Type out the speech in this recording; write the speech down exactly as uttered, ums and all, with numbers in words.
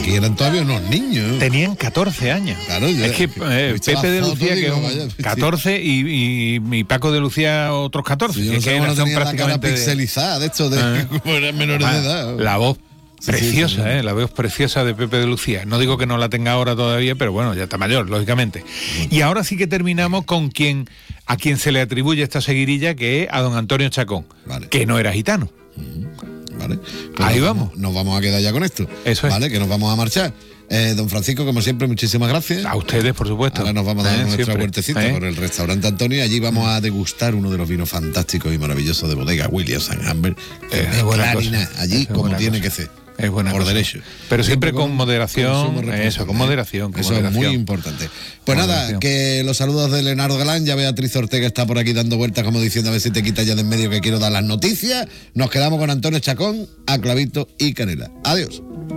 aquí eran todavía unos niños. Tenían catorce años. Claro, yo, es que eh, Pepe de Lucía, que digo, vaya, catorce, y, y, y Paco de Lucía otros catorce. Sí, yo no es sé que cómo no son tenía la cara prácticamente pixelizada, de hecho, de Ah. como eran menores Ah, de edad. La voz Sí, preciosa, sí, sí. ¿eh? La voz preciosa de Pepe de Lucía. No digo que no la tenga ahora todavía, pero bueno, ya está mayor, lógicamente. Y ahora sí que terminamos con quien a quien se le atribuye esta seguirilla, que es a don Antonio Chacón, Vale. que no era gitano. ¿Vale? Pues Ahí nos vamos. Nos vamos a quedar ya con esto. Eso es. ¿Vale? Que nos vamos a marchar. Eh, don Francisco, como siempre, muchísimas gracias. A ustedes, por supuesto. Ahora nos vamos a dar Eh, nuestra siempre. vueltecita Eh. por el restaurante Antonio y allí vamos a degustar uno de los vinos fantásticos y maravillosos de bodega Williams and Humber. Que Eh, no es buena es cosa. harina, allí Es como buena tiene cosa. que ser. Es buena por cosa. derecho. Pero siempre con moderación, consumo responsable, eso, con moderación, con eso moderación. es muy importante. Pues nada, Moderación. que los saludos de Leonardo Galán, ya Beatriz Ortega está por aquí dando vueltas como diciendo a ver si te quitas ya de en medio que quiero dar las noticias. Nos quedamos con Antonio Chacón, a clavito y canela. Adiós.